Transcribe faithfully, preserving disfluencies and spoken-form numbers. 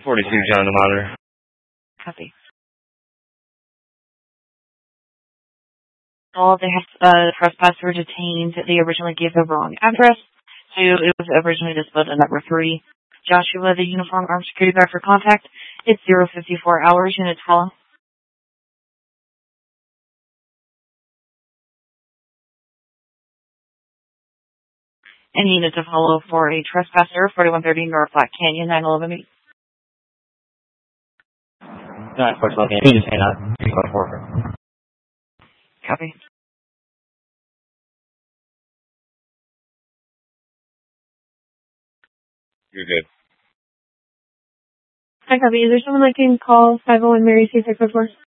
forty-two, John the Monitor. Copy. All the uh, trespassers were detained. They originally gave the wrong address, so it was originally displayed at number three. Joshua, the uniformed armed security guard for contact. It's zero fifty-four hours. Units follow. And unit to follow for a trespasser, forty-one thirty North Black Canyon, nine eleven eight. nine four twelve, can you just hang out? three four four. Copy. You're good. Hi, copy. Is there someone that can call five oh one Mary C six oh four?